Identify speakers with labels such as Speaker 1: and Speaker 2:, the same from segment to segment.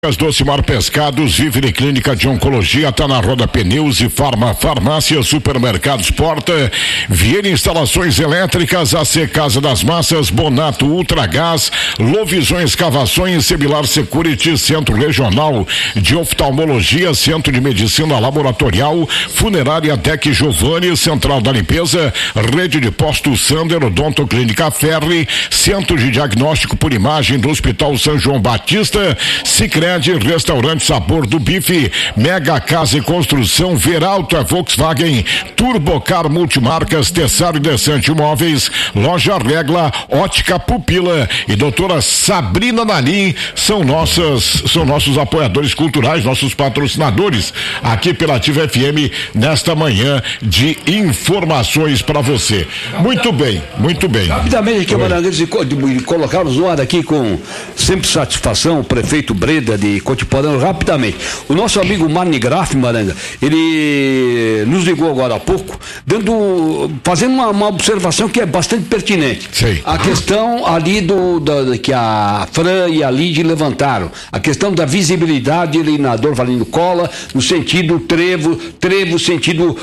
Speaker 1: Docimar Pescados, Vivere Clínica de Oncologia, está na Roda Pneus e Farmácia, Supermercados Porta, Vieira Instalações Elétricas, AC Casa das Massas, Bonato Ultragás, Lovisões Escavações, Semilar Security, Centro Regional de Oftalmologia, Centro de Medicina Laboratorial, Funerária Tec Giovanni, Central da Limpeza, Rede de Postos Sander, Odonto Clínica Ferri, Centro de Diagnóstico por Imagem do Hospital São João Batista, Sicredi Restaurante Sabor do Bife, Mega Casa e Construção, Veralto é Volkswagen, Turbocar Multimarcas, Tessaro e Descente Imóveis, Loja Regla, Ótica Pupila e doutora Sabrina Nalim são nossos apoiadores culturais, nossos patrocinadores aqui pela Ativa FM nesta manhã de informações para você. Muito bem.
Speaker 2: Rapidamente aqui, Marangueiros, colocamos no ar aqui com sempre satisfação o prefeito Breda de Cotiporã, rapidamente. O nosso amigo Marni Graff, Maranga, ele nos ligou agora há pouco, fazendo uma observação que é bastante pertinente.
Speaker 1: Sim.
Speaker 2: A questão ali que a Fran e a Lide levantaram, a questão da visibilidade ali na Dorvalino Cola, no sentido trevo sentido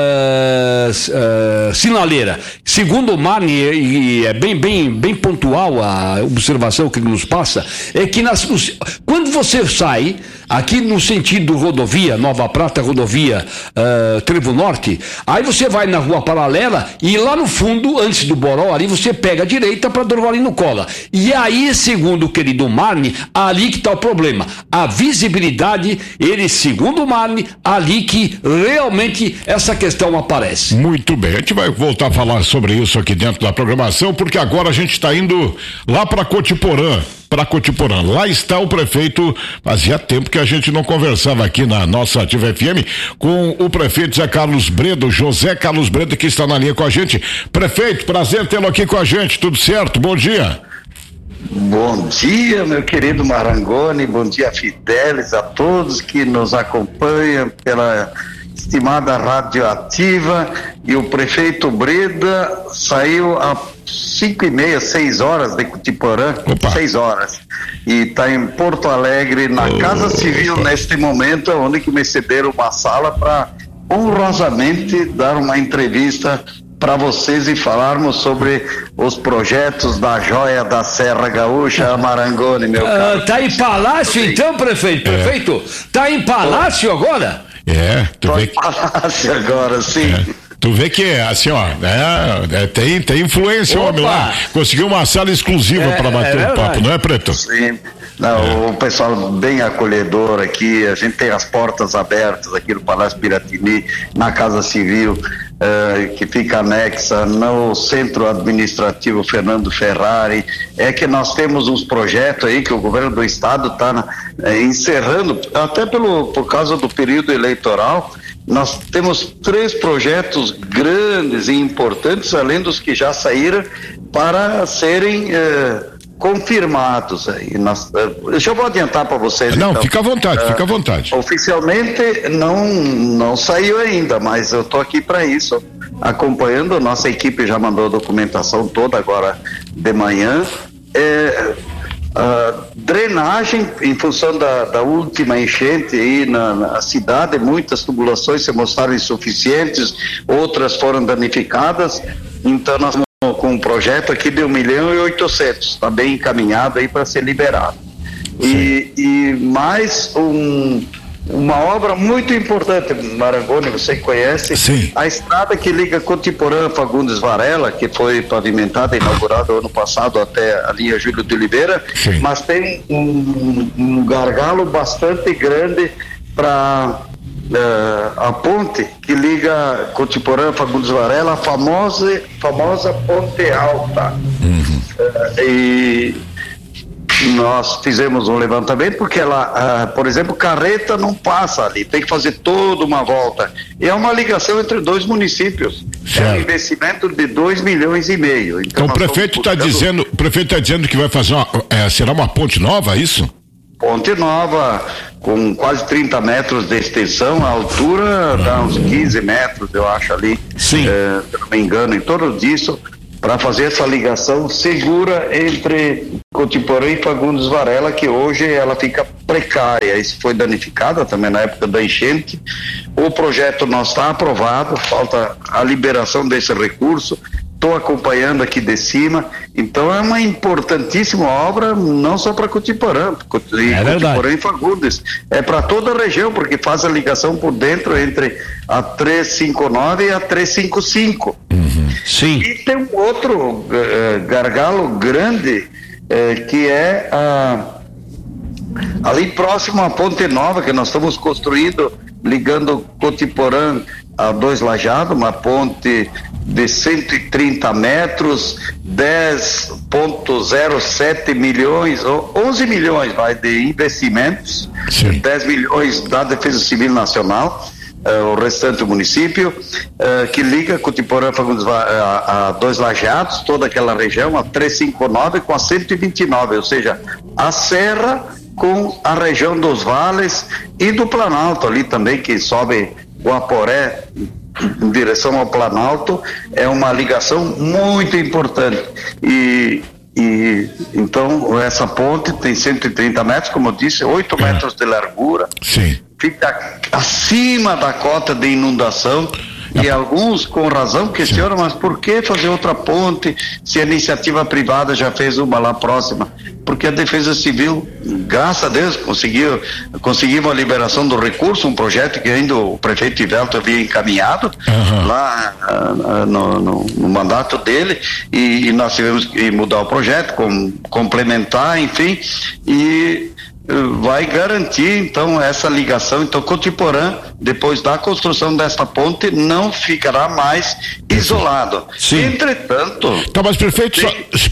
Speaker 2: sinaleira. Segundo o Marni, e é bem pontual a observação que ele nos passa, é que quando você sai aqui no sentido rodovia, Nova Prata, rodovia Trevo Norte, aí você vai na rua paralela e lá no fundo, antes do Boró, ali você pega a direita para Dorvalino Cola. E aí, segundo o querido Marni, ali que está o problema. A visibilidade, segundo o Marni, ali que realmente essa questão aparece.
Speaker 1: Muito bem, a gente vai voltar a falar sobre isso aqui dentro da programação, porque agora a gente está indo lá para Cotiporã. Lá está o prefeito. Fazia tempo que a gente não conversava aqui na nossa Ativa FM com o prefeito José Carlos Breda, que está na linha com a gente. Prefeito, prazer tê-lo aqui com a gente, tudo certo? Bom dia.
Speaker 3: Bom dia, meu querido Marangoni, bom dia, Fidelis, a todos que nos acompanham pela estimada Radioativa. E o prefeito Breda saiu a 5:30, 6 horas de Cotiporã, 6 horas, e está em Porto Alegre, na Casa Civil, neste momento, onde que me receberam uma sala para honrosamente dar uma entrevista para vocês e falarmos sobre os projetos da joia da Serra Gaúcha, Marangoni, meu caro.
Speaker 2: Tá em palácio então, prefeito? Prefeito, tá em palácio agora?
Speaker 1: Tu vê
Speaker 3: que... palácio agora, sim.
Speaker 1: Tu vê que, assim, ó, tem influência, homem lá. Conseguiu uma sala exclusiva para bater um papo, não é, Preto?
Speaker 3: Sim. Não, o pessoal bem acolhedor aqui, a gente tem as portas abertas aqui no Palácio Piratini, na Casa Civil, que fica anexa no Centro Administrativo Fernando Ferrari. É que nós temos uns projetos aí que o governo do estado está encerrando, até por causa do período eleitoral. Nós temos 3 projetos grandes e importantes, além dos que já saíram, para serem confirmados aí. Deixa eu adiantar para vocês.
Speaker 1: Não, então. Fica à vontade.
Speaker 3: Oficialmente não saiu ainda, mas eu estou aqui para isso, acompanhando. Nossa equipe já mandou a documentação toda agora de manhã. Drenagem em função da última enchente aí na cidade, muitas tubulações se mostraram insuficientes, outras foram danificadas, então nós com um projeto aqui de 1.800.000, está bem encaminhado aí para ser liberado. E mais uma obra muito importante, Marangoni, você conhece.
Speaker 1: Sim.
Speaker 3: A estrada que liga Cotiporã a Fagundes Varela, que foi pavimentada e inaugurada ano passado até a linha Júlio de Oliveira.
Speaker 1: Sim.
Speaker 3: Mas tem um gargalo bastante grande para a ponte que liga Cotiporã a Fagundes Varela, a famosa Ponte Alta. E nós fizemos um levantamento porque ela, por exemplo, carreta não passa ali, tem que fazer toda uma volta. E é uma ligação entre 2 municípios.
Speaker 1: Certo.
Speaker 3: É um investimento de 2,5 milhões.
Speaker 1: Então o prefeito está dizendo que vai fazer será uma ponte nova, isso?
Speaker 3: Ponte nova, com quase 30 metros de extensão, a altura dá uns 15 metros, eu acho ali.
Speaker 1: Sim.
Speaker 3: Se não me engano, em torno disso. para fazer essa ligação segura entre Cotiporã e Fagundes Varela, que hoje ela fica precária. Isso foi danificada também na época da enchente. O projeto não está aprovado, falta a liberação desse recurso. Estou acompanhando aqui de cima, então é uma importantíssima obra, não só para Cotiporã, Cotiporã e Fagundes, é para toda a região, porque faz a ligação por dentro entre a 359 e a 355.
Speaker 2: Sim.
Speaker 3: E tem um outro gargalo grande, que é ali próximo à Ponte Nova, que nós estamos construindo, ligando Cotiporã a Dois Lajados, uma ponte de 130 metros, 10,07 milhões, ou 11 milhões de investimentos. Sim. 10 milhões da Defesa Civil Nacional, o restante do município, que liga Cotiporã a Dois Lajados, toda aquela região, a 359 com a 129, ou seja, a serra com a região dos vales e do Planalto ali também, que sobe Guaporé em direção ao Planalto. É uma ligação muito importante e então essa ponte tem 130 metros, como eu disse, 8 metros de largura.
Speaker 1: Sim. Fica
Speaker 3: acima da cota de inundação. E alguns, com razão, questionam, mas por que fazer outra ponte se a iniciativa privada já fez uma lá próxima? Porque a Defesa Civil, graças a Deus, conseguimos a liberação do recurso, um projeto que ainda o prefeito Ivelto havia encaminhado lá no mandato dele, e nós tivemos que mudar o projeto, complementar, enfim, e vai garantir então essa ligação. Então Cotiporã, depois da construção desta ponte, não ficará mais isolado.
Speaker 2: Sim.
Speaker 3: Entretanto,
Speaker 1: tá, mas prefeito,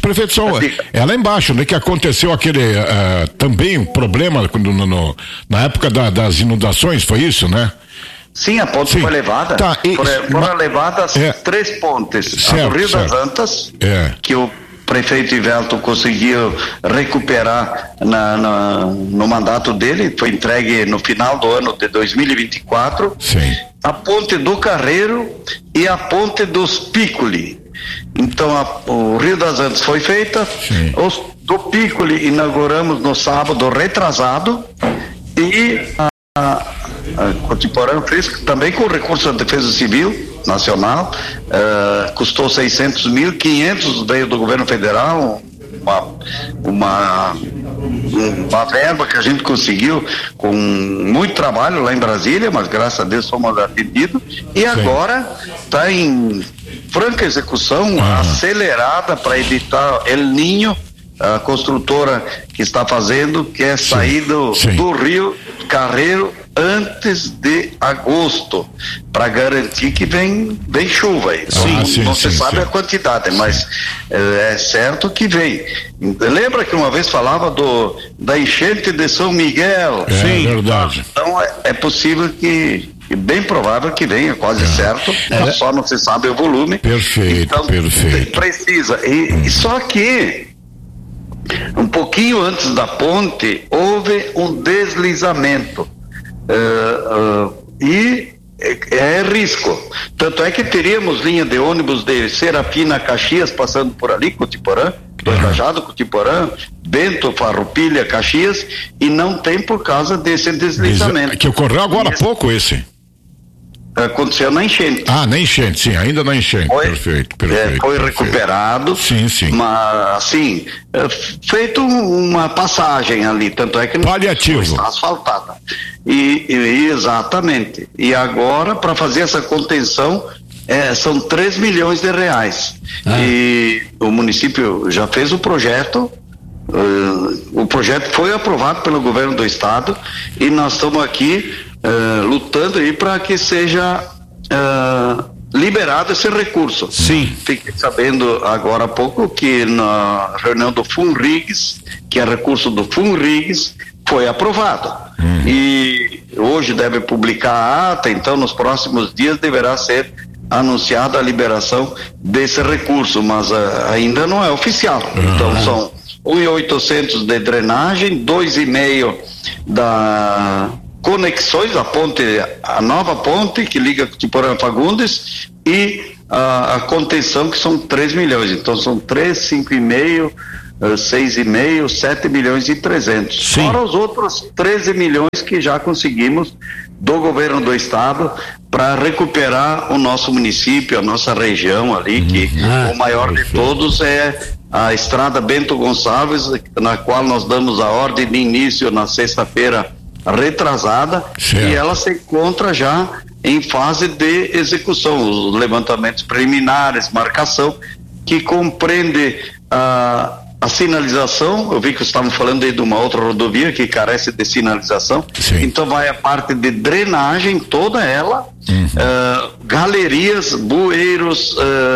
Speaker 1: é lá embaixo, né, que aconteceu aquele também um problema na época das inundações, foi isso, né?
Speaker 3: Sim, a ponte foi levada. Foram levadas 3 pontes.
Speaker 1: Certo,
Speaker 3: a do Rio
Speaker 1: certo.
Speaker 3: das Antas, que o prefeito Ivelto conseguiu recuperar no mandato dele, foi entregue no final do ano de 2024.
Speaker 1: Sim.
Speaker 3: A ponte do Carreiro e a ponte dos Piccoli. Então o Rio das Antas foi feita.
Speaker 1: Sim.
Speaker 3: Os do Piccoli inauguramos no sábado retrasado, e a Cotiporã fez também com recurso da Defesa Civil Nacional, custou 600 mil, 500 veio do governo federal, uma verba que a gente conseguiu com muito trabalho lá em Brasília, mas graças a Deus fomos atendidos, e agora está em franca execução, acelerada para evitar El Niño. A construtora que está fazendo quer sair do Rio Carreiro antes de agosto, para garantir que vem chuva. Não se sabe a quantidade, mas é certo que vem. Lembra que uma vez falava da enchente de São Miguel?
Speaker 1: Sim, verdade.
Speaker 3: Então é possível que, bem provável que venha, quase certo, só não se sabe o volume.
Speaker 1: Perfeito,
Speaker 3: então,
Speaker 1: perfeito.
Speaker 3: Precisa. E só que um pouquinho antes da ponte houve um deslizamento, e é risco. Tanto é que teríamos linha de ônibus de Serafina Caxias passando por ali, Cotiporã, Dois Lajados, Cotiporã, Bento, Farroupilha, Caxias, e não tem por causa desse deslizamento.
Speaker 1: Que ocorreu agora há pouco esse.
Speaker 3: Aconteceu na enchente.
Speaker 1: Na enchente, sim, ainda na enchente. Perfeito.
Speaker 3: Foi recuperado.
Speaker 1: Sim.
Speaker 3: Mas, assim, feito uma passagem ali, tanto é que não está asfaltada. Exatamente. E agora, para fazer essa contenção, são 3 milhões de reais. E o município já fez o projeto. O projeto foi aprovado pelo governo do estado, e nós estamos aqui lutando aí para que seja liberado esse recurso.
Speaker 2: Sim.
Speaker 3: Fiquei sabendo agora há pouco que na reunião do Funrigs, que é recurso do Funrigs, foi aprovado. E hoje deve publicar a ata, então nos próximos dias deverá ser anunciada a liberação desse recurso, mas ainda não é oficial. Então são 1.800 de drenagem, 2,5 da conexões, a nova ponte que liga Cotiporã a Fagundes, e a contenção, que são 3 milhões. Então são 3, 5,5, 6,5, 7 milhões e 300.
Speaker 1: Sim.
Speaker 3: Fora os outros 13 milhões que já conseguimos do governo do estado para recuperar o nosso município, a nossa região ali, que o maior de todos é a estrada Bento Gonçalves, na qual nós damos a ordem de início na sexta-feira retrasada, e ela se encontra já em fase de execução, os levantamentos preliminares, marcação, que compreende a sinalização. Eu vi que estavam falando aí de uma outra rodovia que carece de sinalização.
Speaker 1: Sim.
Speaker 3: Então vai a parte de drenagem, toda ela, galerias, bueiros,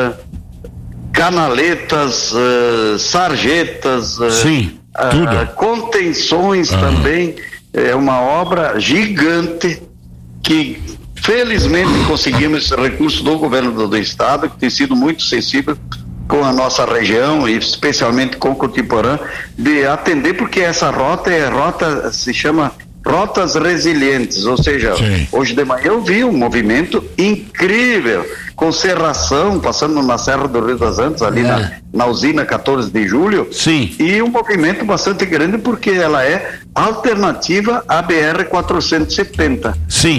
Speaker 3: canaletas, sarjetas,
Speaker 1: tudo.
Speaker 3: contenções também. É uma obra gigante que felizmente conseguimos esse recurso do governo do estado, que tem sido muito sensível com a nossa região e especialmente com Cotiporã, de atender, porque essa rota se chama Rotas Resilientes, ou seja, hoje de manhã eu vi um movimento incrível, com serração, passando na Serra do Rio das Antas, ali na usina 14 de julho, e um movimento bastante grande, porque ela é alternativa à BR-470.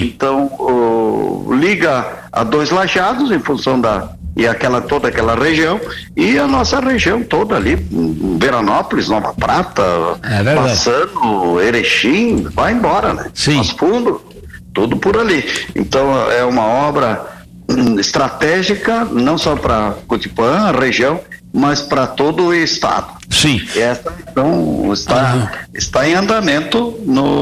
Speaker 3: Então, liga a 2 Lajados, em função toda aquela região, e a nossa região toda ali, Veranópolis, Nova Prata, Passando, Erechim, vai embora, né? Mas fundo, tudo por ali. Então é uma obra estratégica, não só para Cotiporã, a região, mas para todo o estado. E essa, então, está em andamento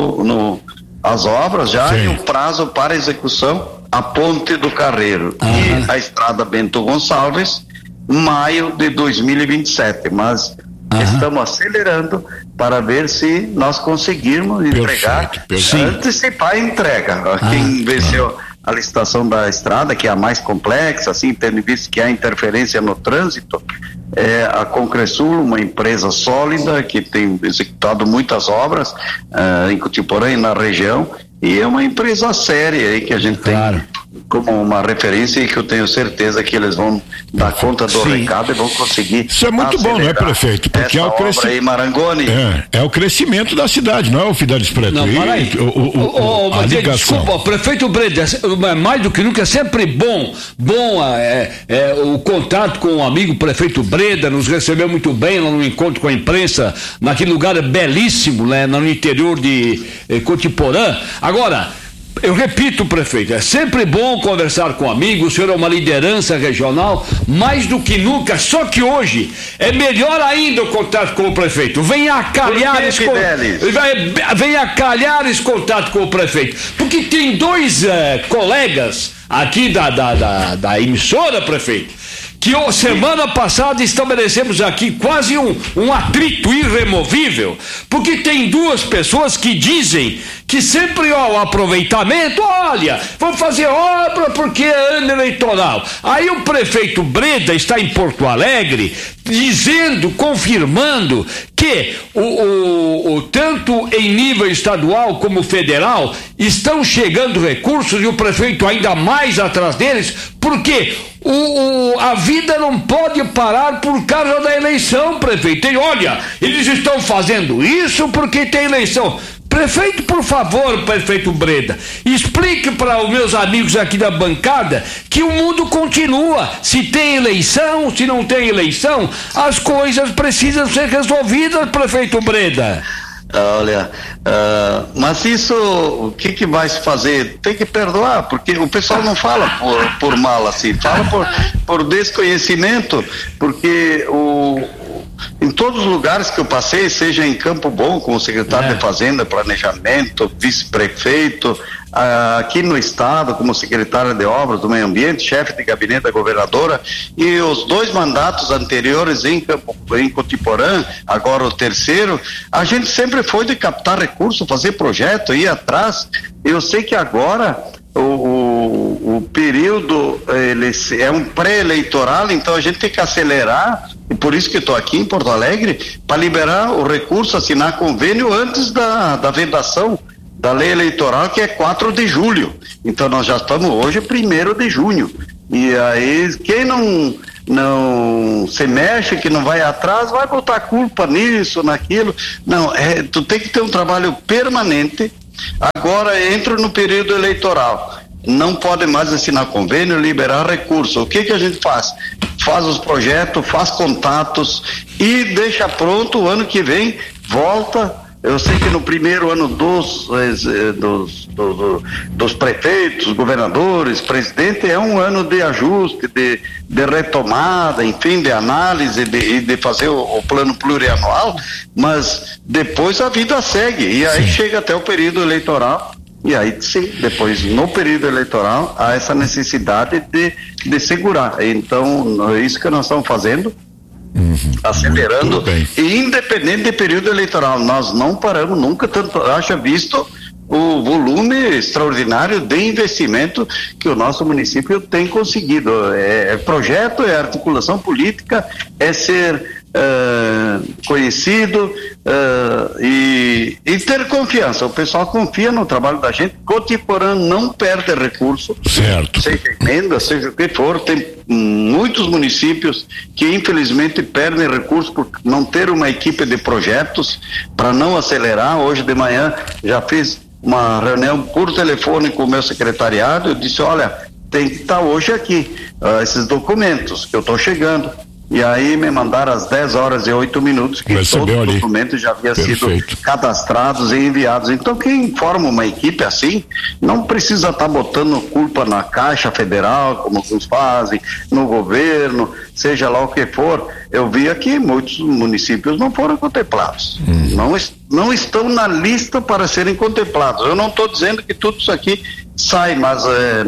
Speaker 3: as obras já, e o prazo para execução, a Ponte do Carreiro e a estrada Bento Gonçalves, maio de 2027, mas estamos acelerando para ver se nós conseguirmos entregar, antecipar a entrega. Quem venceu a licitação da estrada, que é a mais complexa, assim, tendo visto que há interferência no trânsito, é a Concresul, uma empresa sólida que tem executado muitas obras em Cotiporã e na região, e é uma empresa séria aí que a gente tem como uma referência, e que eu tenho certeza que eles vão dar conta do recado e vão conseguir.
Speaker 1: Isso é muito bom, não é, prefeito? Porque é o crescimento.
Speaker 3: Marangoni.
Speaker 1: É o crescimento da cidade, não é, o Fidelis Preto?
Speaker 2: Não, para aí.
Speaker 1: A ligação.
Speaker 2: Desculpa, prefeito Breda, mais do que nunca é sempre bom o contato com o amigo prefeito Breda, nos recebeu muito bem lá no encontro com a imprensa, naquele lugar belíssimo, né, no interior de Cotiporã. Agora, eu repito, prefeito, é sempre bom conversar com amigos, o senhor é uma liderança regional, mais do que nunca, só que hoje é melhor ainda o contato com o prefeito. Venha calhar esse contato com o prefeito, porque tem 2 colegas aqui da emissora, prefeito, que semana passada estabelecemos aqui quase um atrito irremovível, porque tem 2 pessoas que dizem que sempre o aproveitamento, olha, vamos fazer obra porque é ano eleitoral. Aí o prefeito Breda está em Porto Alegre dizendo, confirmando que tanto em nível estadual como federal estão chegando recursos, e o prefeito ainda mais atrás deles, porque a vida não pode parar por causa da eleição, prefeito. E olha, eles estão fazendo isso porque tem eleição. Prefeito, por favor, prefeito Breda, explique para os meus amigos aqui da bancada que o mundo continua. Se tem eleição, se não tem eleição, as coisas precisam ser resolvidas, prefeito Breda.
Speaker 3: Olha, mas isso, o que vai se fazer? Tem que perdoar, porque o pessoal não fala por mal assim, fala por desconhecimento, porque em todos os lugares que eu passei, seja em Campo Bom, como secretário de Fazenda, Planejamento, vice-prefeito, aqui no estado, como secretário de Obras do Meio Ambiente, chefe de gabinete da governadora, e os 2 mandatos anteriores em Cotiporã, agora o terceiro, a gente sempre foi de captar recursos, fazer projeto, ir atrás. Eu sei que agora o período é um pré-eleitoral, então a gente tem que acelerar, e por isso que estou aqui em Porto Alegre, para liberar o recurso, assinar convênio antes da vedação da lei eleitoral, que é 4 de julho. Então nós já estamos hoje 1º de junho. E aí, quem não se mexe, que não vai atrás, vai botar culpa nisso, naquilo. Não, tu tem que ter um trabalho permanente. Agora entra no período eleitoral. Não pode mais assinar convênio, liberar recursos. O que a gente faz? Faz os projetos, faz contatos e deixa pronto. O ano que vem volta. Eu sei que no primeiro ano dos prefeitos, governadores, presidente, é um ano de ajuste, de retomada, enfim, de análise e de fazer o plano plurianual, mas depois a vida segue e aí chega até o período eleitoral. E aí sim, depois no período eleitoral há essa necessidade de segurar. Então é isso que nós estamos fazendo, acelerando, e independente de período eleitoral, nós não paramos nunca, tanto haja visto o volume extraordinário de investimento que o nosso município tem conseguido. É projeto, é articulação política, é ser conhecido e ter confiança. O pessoal confia no trabalho da gente. Cotiporã não perde recurso,
Speaker 1: certo,
Speaker 3: seja emenda, seja o que for. Tem muitos municípios que infelizmente perdem recurso por não ter uma equipe de projetos para não acelerar. Hoje de manhã já fiz uma reunião por telefone com o meu secretariado. Eu disse, olha, tem que estar hoje aqui esses documentos que eu estou chegando. E aí me mandaram às 10h08 que todos os documentos já haviam sido cadastrados e enviados. Então quem forma uma equipe assim não precisa estar botando culpa na Caixa Federal, como alguns fazem, no governo, seja lá o que for. Eu vi aqui muitos municípios não foram contemplados, não estão na lista para serem contemplados. Eu não estou dizendo que tudo isso aqui sai, mas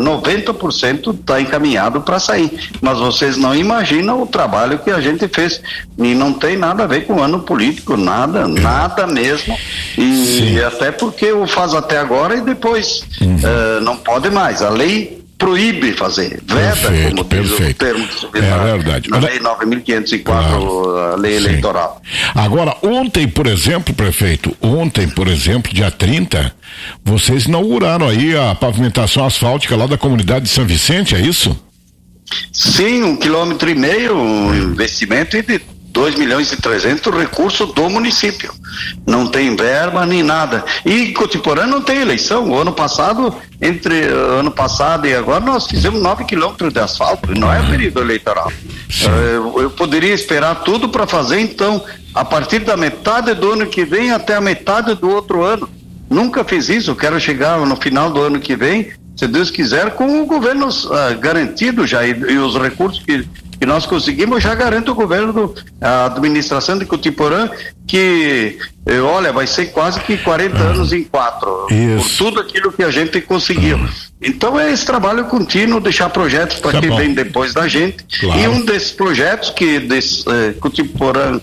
Speaker 3: 90% está encaminhado para sair. Mas vocês não imaginam o trabalho que a gente fez, e não tem nada a ver com ano político, nada mesmo, e até porque o faz até agora e depois não pode mais. A lei proíbe fazer, veda, como diz o termo
Speaker 1: verdade.
Speaker 3: Na lei 9.504, a lei eleitoral.
Speaker 1: Agora, ontem, por exemplo, prefeito, dia 30, vocês inauguraram aí a pavimentação asfáltica lá da comunidade de São Vicente, é isso?
Speaker 3: Sim, 1,5 km, um investimento de 2.300.000 recursos do município. Não tem verba nem nada. E Cotiporã não tem eleição. O ano passado, entre ano passado e agora, nós fizemos 9 quilômetros de asfalto. Não é período eleitoral. Eu poderia esperar tudo para fazer, então, a partir da metade do ano que vem até a metade do outro ano. Nunca fiz isso. Eu quero chegar no final do ano que vem, se Deus quiser, com o governo garantido já, e os recursos que nós conseguimos, já garante o governo, a administração de Cotiporã, que, olha, vai ser quase que 40 anos em 4, por tudo aquilo que a gente conseguiu. Então é esse trabalho contínuo, deixar projetos para quem vem depois da gente, e um desses projetos que Cotiporã,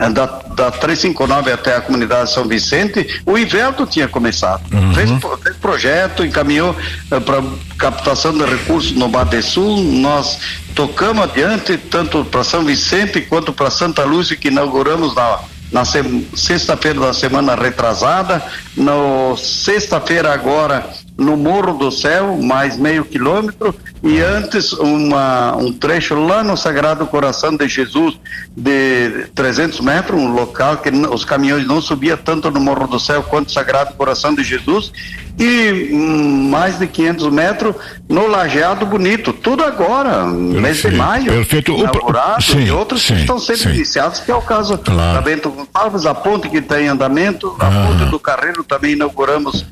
Speaker 3: da 359 até a comunidade São Vicente, o Ivelto tinha começado, fez projeto, encaminhou para captação de recursos no Badesul. Nós tocamos adiante tanto para São Vicente quanto para Santa Lúcia, que inauguramos na sexta-feira da semana retrasada, na sexta-feira agora no Morro do Céu, mais meio quilômetro, e antes um trecho lá no Sagrado Coração de Jesus de 300 metros, um local que os caminhões não subiam tanto no Morro do Céu quanto no Sagrado Coração de Jesus, e mais de 500 metros no Lajeado Bonito, tudo agora, mês de maio, inaugurado, e outros que estão sendo iniciados, que é o caso da Bento Gonçalves, a ponte que está em andamento, a ponte do Carreiro também inauguramos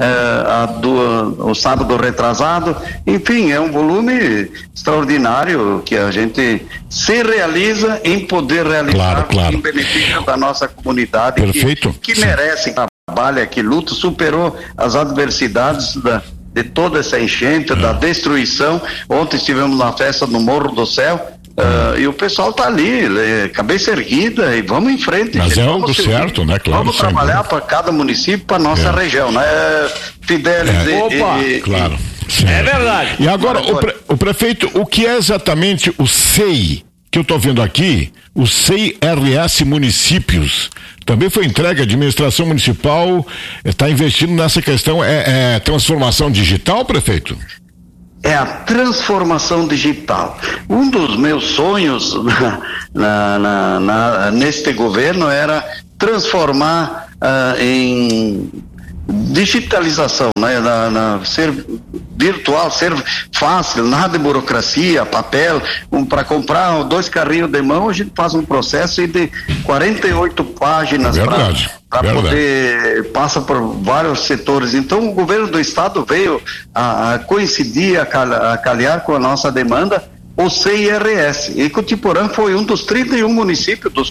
Speaker 3: o sábado retrasado. Enfim, é um volume extraordinário que a gente se realiza em poder realizar em benefício da nossa comunidade, que merece, que trabalha, que luta, superou as adversidades de toda essa enchente, da destruição. Ontem estivemos na festa no Morro do Céu, e o pessoal está ali, cabeça erguida, e vamos em frente.
Speaker 1: Mas é algo certo, né? Claro.
Speaker 3: Vamos trabalhar para cada município, para nossa região, né? Fidelis
Speaker 1: claro.
Speaker 2: É verdade.
Speaker 1: E agora, o prefeito, o que é exatamente o SEI, que eu estou vendo aqui, o SEI RS Municípios? Também foi entregue, a administração municipal está investindo nessa questão, transformação digital, prefeito?
Speaker 3: é a transformação digital. Um dos meus sonhos neste governo era transformar em digitalização, né? Ser virtual, ser fácil, nada de burocracia, papel. Para comprar 2 carrinhos de mão, a gente faz um processo de 48 páginas para poder, passa por vários setores. Então o governo do estado veio a coincidir, a calhar com a nossa demanda, o CIRS, e Cotiporã foi um dos 31 municípios, dos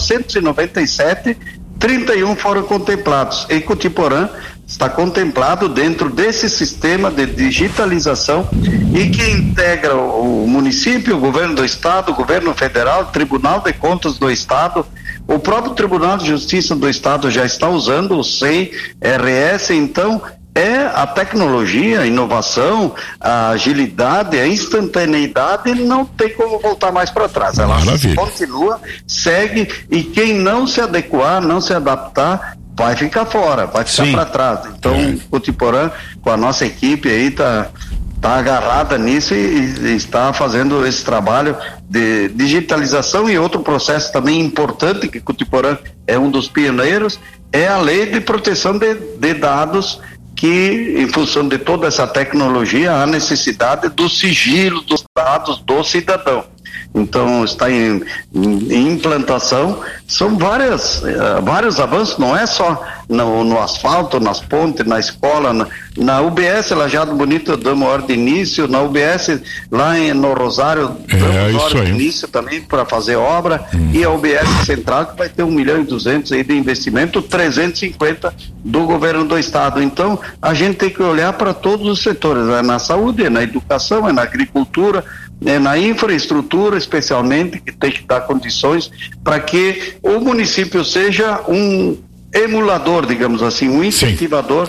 Speaker 3: 497, 31 foram contemplados. E Cotiporã está contemplado dentro desse sistema de digitalização e que integra o município, o governo do estado, o governo federal, o Tribunal de Contas do estado. O próprio Tribunal de Justiça do estado já está usando o CIRS. Então é a tecnologia, a inovação, a agilidade, a instantaneidade, não tem como voltar mais para trás. Ela continua, segue, e quem não se adequar, não se adaptar, vai ficar fora, vai ficar para trás. Então, Cotiporã, com a nossa equipe aí, tá agarrada nisso e está fazendo esse trabalho de digitalização. E outro processo também importante, que Cotiporã é um dos pioneiros, é a lei de proteção de dados, que, em função de toda essa tecnologia, há necessidade do sigilo dos dados do cidadão. Então, está em implantação. São vários avanços, não é só no asfalto, nas pontes, na escola, na UBS Lajeado Bonito damos hora de início, na UBS lá no Rosário damos hora de início também para fazer obra, e a UBS Central, que vai ter 1.200.000 aí de investimento, 350 do governo do estado. Então, a gente tem que olhar para todos os setores, é na saúde, é na educação, é na agricultura, na infraestrutura, especialmente, que tem que dar condições para que o município seja um emulador, digamos assim, um incentivador,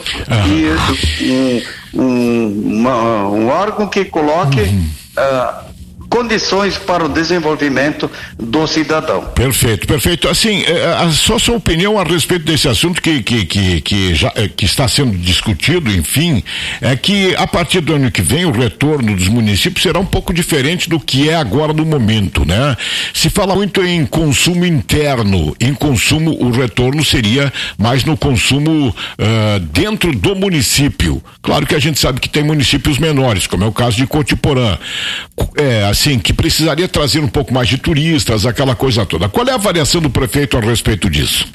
Speaker 3: e um órgão que coloque condições para o desenvolvimento do cidadão.
Speaker 1: Perfeito. Assim, só sua opinião a respeito desse assunto que está sendo discutido, enfim, é que a partir do ano que vem o retorno dos municípios será um pouco diferente do que é agora no momento, né? Se fala muito em consumo interno, o retorno seria mais no consumo dentro do município. Claro que a gente sabe que tem municípios menores, como é o caso de Cotiporã, assim, que precisaria trazer um pouco mais de turistas, aquela coisa toda. Qual é a avaliação do prefeito a respeito disso?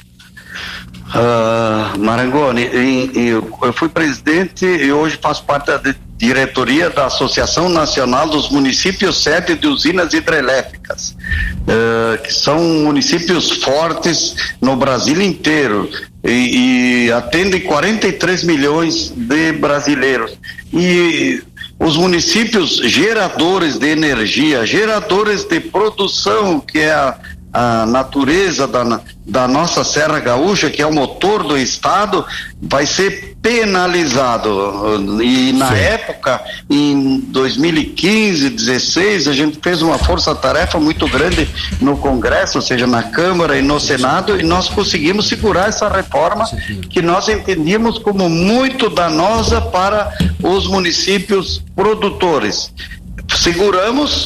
Speaker 3: Marangoni, eu fui presidente e hoje faço parte da diretoria da Associação Nacional dos Municípios Sede de Usinas Hidrelétricas, que são municípios fortes no Brasil inteiro e atendem 43 milhões de brasileiros. E os municípios geradores de energia, geradores de produção, que é a natureza da nossa Serra Gaúcha, que é o motor do estado, vai ser penalizado. E na época, em 2015, 2016, a gente fez uma força-tarefa muito grande no Congresso, ou seja, na Câmara e no Senado, e nós conseguimos segurar essa reforma que nós entendíamos como muito danosa para os municípios produtores. Seguramos,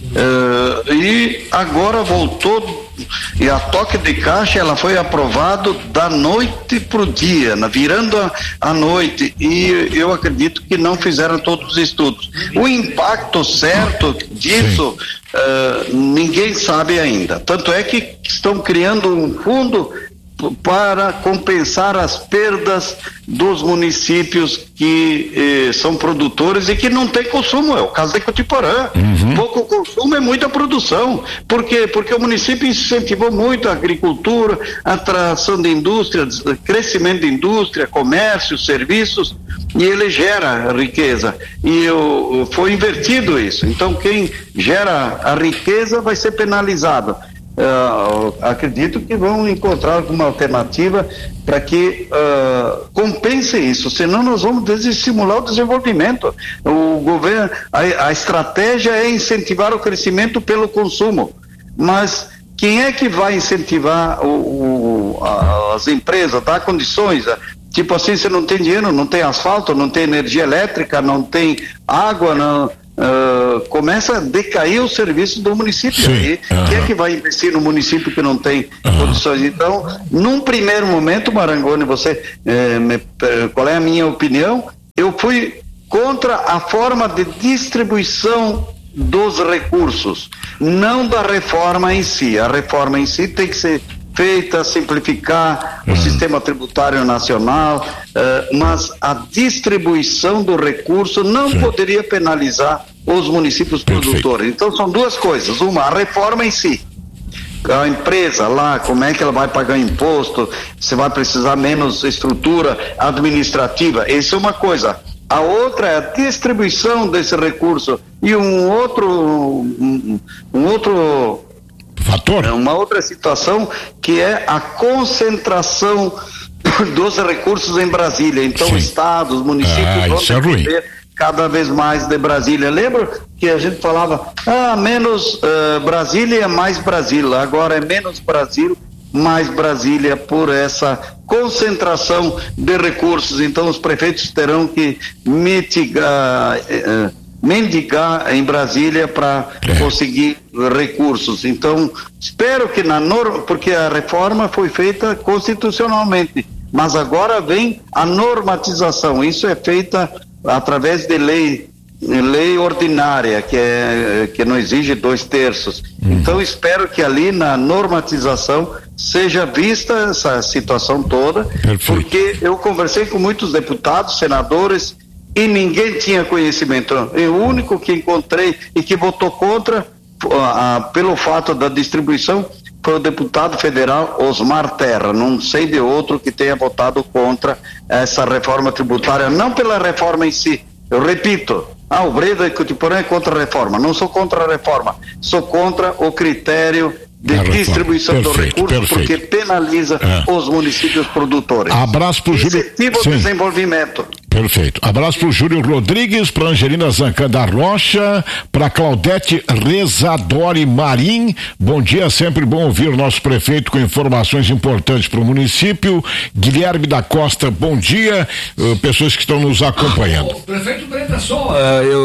Speaker 3: e agora voltou, e a toque de caixa ela foi aprovado da noite pro dia, virando a noite, e eu acredito que não fizeram todos os estudos. O impacto certo disso ninguém sabe ainda, tanto é que estão criando um fundo para compensar as perdas dos municípios que são produtores e que não tem consumo. É o caso de Cotiporã. Pouco consumo é muita produção. Por quê? Porque o município incentivou muito a agricultura, a atração de indústria, crescimento de indústria, comércio, serviços, e ele gera riqueza. E foi invertido isso. Então quem gera a riqueza vai ser penalizado. Acredito que vão encontrar alguma alternativa para que compense isso, senão nós vamos desestimular o desenvolvimento. O governo, a estratégia é incentivar o crescimento pelo consumo, mas quem é que vai incentivar as empresas, dar condições, Tipo assim, você não tem dinheiro, não tem asfalto, não tem energia elétrica, não tem água, não, começa a decair o serviço do município. Aí, quem é que vai investir no município que não tem condições? Então, num primeiro momento, Marangoni, qual é a minha opinião? Eu fui contra a forma de distribuição dos recursos, não da reforma em si. A reforma em si tem que ser feita, simplificar o sistema tributário nacional, mas a distribuição do recurso não poderia penalizar os municípios produtores. Então são duas coisas: uma, a reforma em si, a empresa lá, como é que ela vai pagar imposto, se vai precisar menos estrutura administrativa, isso é uma coisa. A outra é a distribuição desse recurso. E um outro
Speaker 1: fator,
Speaker 3: uma outra situação, que é a concentração dos recursos em Brasília. Então, estados, municípios vão depender cada vez mais de Brasília. Lembra que a gente falava, menos Brasília é mais Brasília, agora é menos Brasil, mais Brasília, por essa concentração de recursos. Então os prefeitos terão que mendigar em Brasília para conseguir recursos. Então espero que porque a reforma foi feita constitucionalmente, mas agora vem a normatização. Isso é feita através de lei ordinária, que não exige 2/3. Então espero que ali na normatização seja vista essa situação toda. Perfeito. Porque eu conversei com muitos deputados, senadores, e ninguém tinha conhecimento. O único que encontrei e que votou contra pelo fato da distribuição foi o deputado federal Osmar Terra. Não sei de outro que tenha votado contra essa reforma tributária, não pela reforma em si. Eu repito, o Breda e Cotiporã é contra a reforma. Não sou contra a reforma, sou contra o critério de distribuição do recurso, porque penaliza os municípios produtores.
Speaker 1: Abraço pro Júlio.
Speaker 3: Incentiva o desenvolvimento.
Speaker 1: Perfeito. Abraço pro Júlio Rodrigues, pra Angelina Zancan da Rocha, pra Claudete Rezadori Marim. Bom dia, sempre bom ouvir o nosso prefeito com informações importantes para o município. Guilherme da Costa, bom dia. Pessoas que estão nos acompanhando.
Speaker 2: Prefeito Breda, só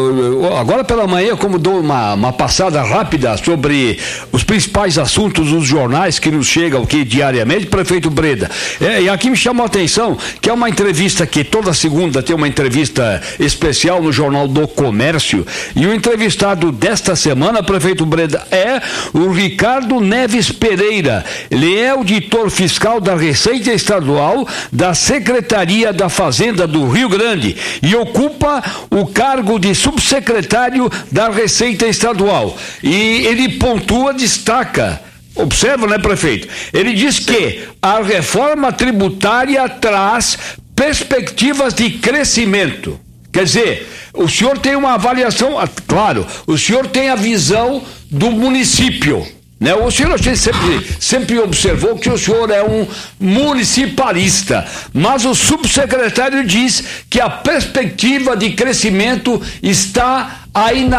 Speaker 2: agora pela manhã, como dou uma passada rápida sobre os principais assuntos dos jornais que nos chegam aqui diariamente, prefeito Breda. E aqui me chamou a atenção que é uma entrevista que toda segunda tem uma entrevista especial no Jornal do Comércio, e o entrevistado desta semana, prefeito Breda, é o Ricardo Neves Pereira. Ele é auditor fiscal da Receita Estadual da Secretaria da Fazenda do Rio Grande e ocupa o cargo de subsecretário da Receita Estadual. E ele destaca, observa, né, prefeito? Ele diz que a reforma tributária traz perspectivas de crescimento. Quer dizer, o senhor tem uma avaliação, claro, o senhor tem a visão do município, né? O senhor sempre observou que o senhor é um municipalista, mas o subsecretário diz que a perspectiva de crescimento está aí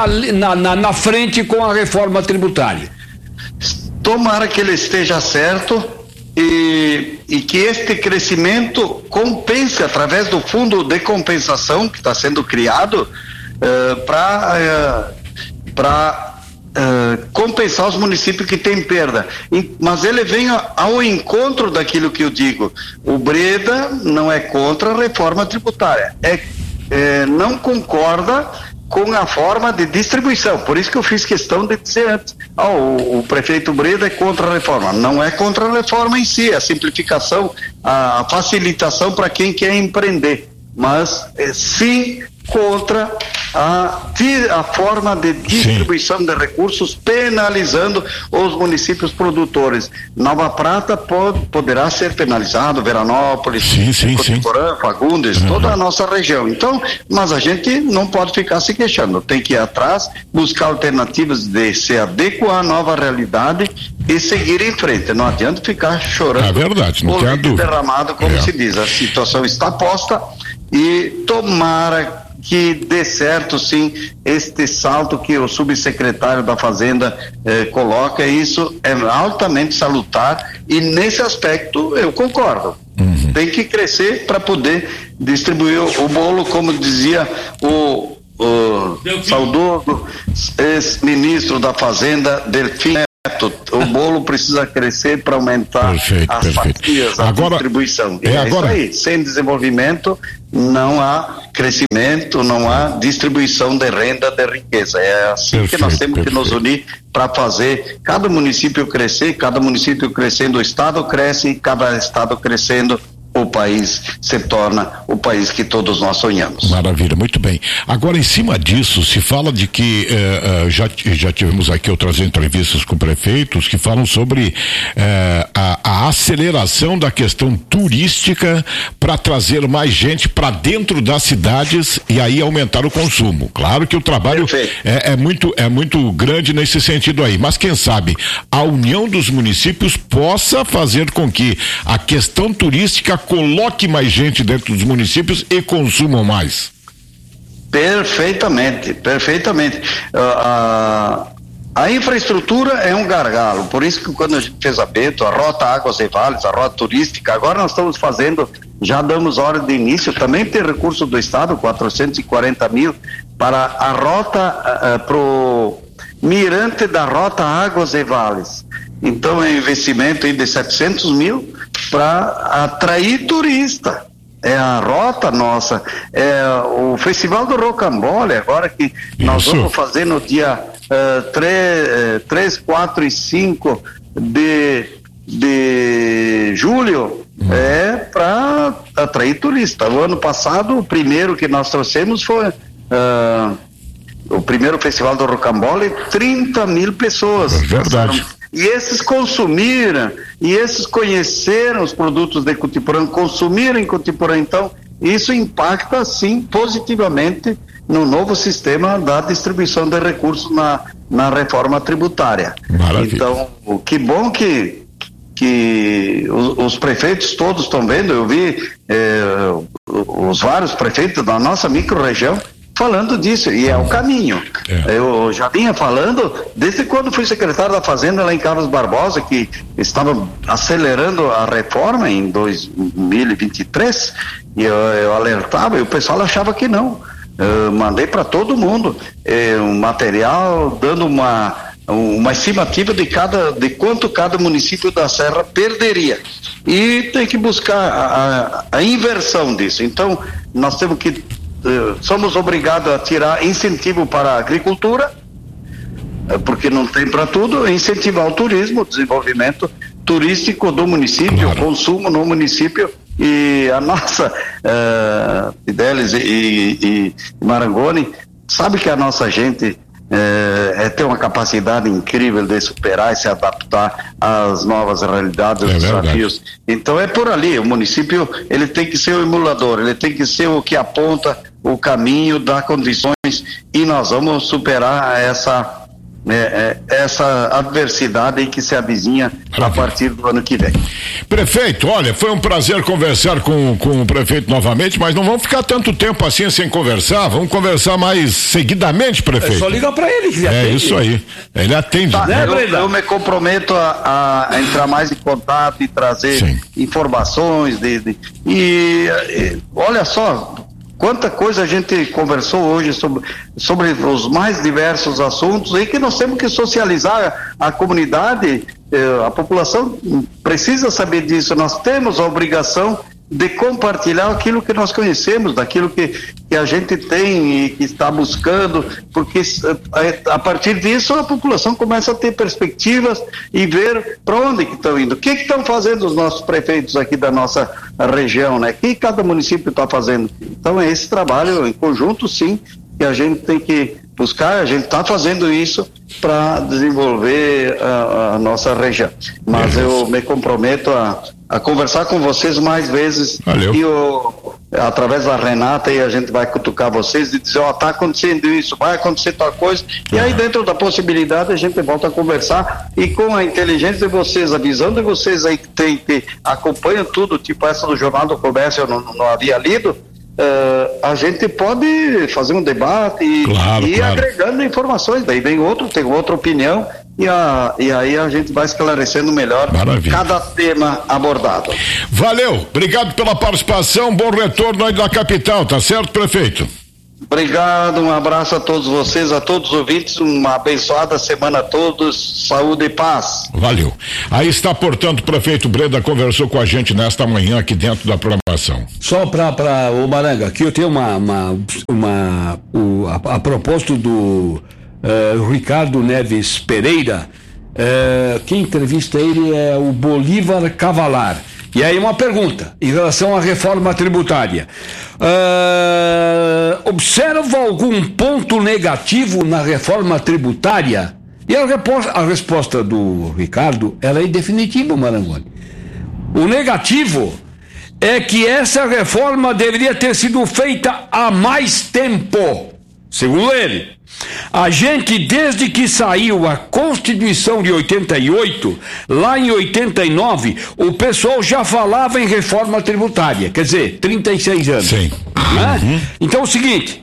Speaker 2: na frente com a reforma tributária.
Speaker 3: Tomara que ele esteja certo e que este crescimento compense através do fundo de compensação que está sendo criado para compensar os municípios que têm perda. Mas ele vem ao encontro daquilo que eu digo. O Breda não é contra a reforma tributária, não concorda com a forma de distribuição. Por isso que eu fiz questão de dizer antes, o prefeito Breda é contra a reforma. Não é contra a reforma em si, a simplificação, a facilitação para quem quer empreender, mas sim contra a forma de distribuição de recursos, penalizando os municípios produtores. Nova Prata poderá ser penalizado, Veranópolis, Cotiporã, Fagundes, toda a nossa região. Então, mas a gente não pode ficar se queixando, tem que ir atrás, buscar alternativas de se adequar à nova realidade e seguir em frente. Não adianta ficar chorando.
Speaker 1: É verdade, não tem a dúvida.
Speaker 3: Derramado, como se diz. A situação está posta e tomara que dê certo sim este salto que o subsecretário da Fazenda coloca. Isso é altamente salutar e nesse aspecto eu concordo. Tem que crescer para poder distribuir o bolo, como dizia o saudoso ex-ministro da Fazenda, Delfim Neto. O bolo precisa crescer para aumentar as fatias, a distribuição. É isso aí. Sem desenvolvimento não há crescimento, não há distribuição de renda, de riqueza. É assim que nós temos que nos unir para fazer cada município crescer, cada município crescendo, o estado cresce, e cada estado crescendo, o país se torna o país que todos nós sonhamos.
Speaker 1: Maravilha, muito bem. Agora, em cima disso, se fala de que já tivemos aqui outras entrevistas com prefeitos que falam sobre a aceleração da questão turística para trazer mais gente para dentro das cidades e aí aumentar o consumo. Claro que o trabalho é muito grande nesse sentido aí, mas quem sabe a união dos municípios possa fazer com que a questão turística coloque mais gente dentro dos municípios e consumam mais.
Speaker 3: Perfeitamente. A infraestrutura é um gargalo, por isso que quando a gente fez a Beto, a Rota Águas e Vales, a rota turística, agora nós estamos fazendo, já damos hora de início, também tem recurso do Estado, 440 mil, para a rota, pro mirante da Rota Águas e Vales. Então é um investimento aí de 700 mil para atrair turista. É a rota nossa, é o Festival do Rocambole, agora que nós vamos fazer no dia 3, 4 e 5 de julho, é para atrair turista. O ano passado, o primeiro que nós trouxemos foi o primeiro Festival do Rocambole, 30 mil pessoas.
Speaker 1: É verdade.
Speaker 3: E esses consumiram, e esses conheceram os produtos de Cotiporã, consumiram em Cotiporã. Então, isso impacta, sim, positivamente no novo sistema da distribuição de recursos na reforma tributária.
Speaker 1: Maravilha.
Speaker 3: Então, que bom que os prefeitos todos estão vendo. Eu vi os vários prefeitos da nossa micro-região falando disso, e é o caminho. Eu já vinha falando desde quando fui secretário da Fazenda lá em Carlos Barbosa, que estava acelerando a reforma em 2023, e eu alertava e o pessoal achava que não. Eu mandei para todo mundo um material dando uma estimativa de quanto cada município da Serra perderia, e tem que buscar a inversão disso. Então nós temos que somos obrigados a tirar incentivo para a agricultura, porque não tem para tudo, incentivar o turismo, o desenvolvimento turístico do município, o consumo no município. E a nossa Fidelis e Marangoni sabe que a nossa gente tem uma capacidade incrível de superar e se adaptar às novas realidades, aos desafios. Então é por ali, o município ele tem que ser o emulador, ele tem que ser o que aponta o caminho, dá condições, e nós vamos superar essa adversidade aí que se avizinha a partir do ano que vem.
Speaker 1: Prefeito, olha, foi um prazer conversar com o prefeito novamente, mas não vamos ficar tanto tempo assim sem conversar, vamos conversar mais seguidamente, prefeito.
Speaker 2: É só ligar para ele que ele
Speaker 1: atende. Isso aí, ele atende.
Speaker 3: Tá, eu me comprometo a entrar mais em contato e trazer informações e olha só quanta coisa a gente conversou hoje sobre os mais diversos assuntos, e que nós temos que socializar a comunidade, a população precisa saber disso. Nós temos a obrigação de compartilhar aquilo que nós conhecemos, daquilo que a gente tem e que está buscando, porque a partir disso a população começa a ter perspectivas e ver para onde que estão indo, o que estão fazendo os nossos prefeitos aqui da nossa região, né? O que cada município está fazendo. Então é esse trabalho em conjunto, sim, que a gente tem que buscar. A gente está fazendo isso para desenvolver a nossa região, mas eu me comprometo a conversar com vocês mais vezes.
Speaker 1: Valeu.
Speaker 3: E através da Renata, e a gente vai cutucar vocês e dizer, tá acontecendo isso, vai acontecer tal coisa, e aí dentro da possibilidade a gente volta a conversar, e com a inteligência de vocês, a visão de vocês aí que acompanham tudo, tipo essa do Jornal do Comércio eu não havia lido, a gente pode fazer um debate e ir agregando informações, daí vem outro, tem outra opinião e aí a gente vai esclarecendo melhor cada tema abordado.
Speaker 1: Valeu, obrigado pela participação, bom retorno aí da capital, tá certo, prefeito?
Speaker 3: Obrigado, um abraço a todos vocês, a todos os ouvintes, uma abençoada semana a todos, saúde e paz.
Speaker 1: Valeu. Aí está, portanto, o prefeito Breda conversou com a gente nesta manhã aqui dentro da programação.
Speaker 2: Só para o Maranga, aqui eu tenho a propósito do Ricardo Neves Pereira, quem entrevista ele é o Bolívar Cavalar. E aí uma pergunta em relação à reforma tributária. Observa algum ponto negativo na reforma tributária? E a resposta do Ricardo, ela é definitiva, Marangoni. O negativo é que essa reforma deveria ter sido feita há mais tempo. Segundo ele, a gente, desde que saiu a Constituição de 88, lá em 89, o pessoal já falava em reforma tributária, quer dizer, 36 anos.
Speaker 1: Sim.
Speaker 2: Né? Então é o seguinte,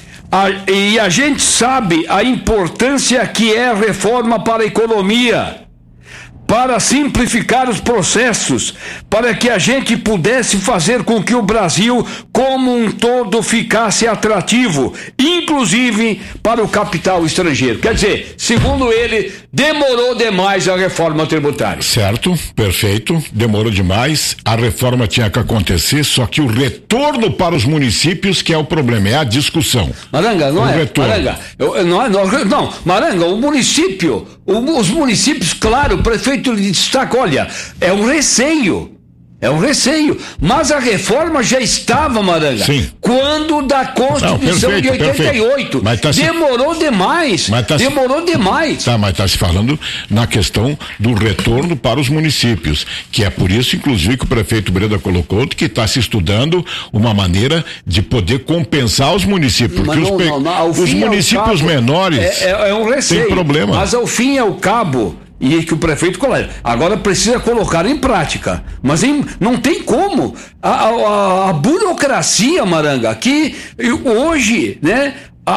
Speaker 2: a gente sabe a importância que é a reforma para a economia, para simplificar os processos, para que a gente pudesse fazer com que o Brasil como um todo ficasse atrativo, inclusive para o capital estrangeiro. Quer dizer, segundo ele, demorou demais a reforma tributária.
Speaker 1: Certo, perfeito, demorou demais, a reforma tinha que acontecer, só que o retorno para os municípios que é o problema, é a discussão.
Speaker 2: Maranga, não é? Maranga, Maranga, o município, os municípios, claro, o prefeito destaca, olha, é um receio, mas a reforma já estava, Maranga,
Speaker 1: sim,
Speaker 2: quando da Constituição de 88, demorou demais,
Speaker 1: Tá, mas está se falando na questão do retorno para os municípios, que é por isso, inclusive, que o prefeito Breda colocou, que está se estudando uma maneira de poder compensar os municípios, porque os municípios menores
Speaker 2: é um receio,
Speaker 1: tem problema.
Speaker 2: Mas ao fim e ao cabo, e que o prefeito agora precisa colocar em prática, mas não tem como a burocracia, Maranga, aqui hoje, né,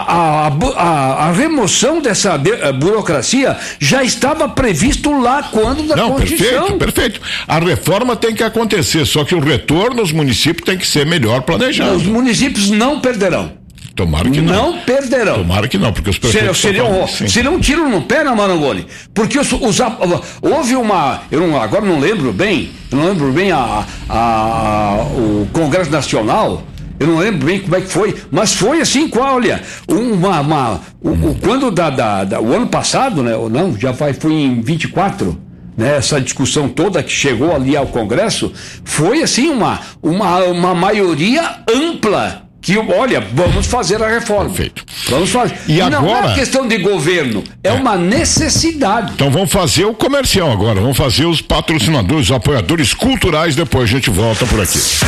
Speaker 2: a remoção dessa burocracia já estava previsto lá quando da Constituição.
Speaker 1: Perfeito. A reforma tem que acontecer, só que o retorno aos municípios tem que ser melhor planejado.
Speaker 2: Os municípios não perderão.
Speaker 1: Tomara que não.
Speaker 2: Não perderão.
Speaker 1: Tomara que não, porque os prefeitos...
Speaker 2: Seria um tiro no pé, na Marangoni. Porque houve agora não lembro bem o Congresso Nacional, eu não lembro bem como é que foi, mas foi assim, olha, quando o ano passado, né, não, foi em 24, né, essa discussão toda que chegou ali ao Congresso, foi assim uma maioria ampla, que, olha, vamos fazer a reforma.
Speaker 1: Perfeito.
Speaker 2: Vamos fazer.
Speaker 1: E
Speaker 2: não
Speaker 1: agora,
Speaker 2: é questão de governo, é uma necessidade.
Speaker 1: Então vamos fazer o comercial agora, vamos fazer os patrocinadores, os apoiadores culturais, depois a gente volta por aqui.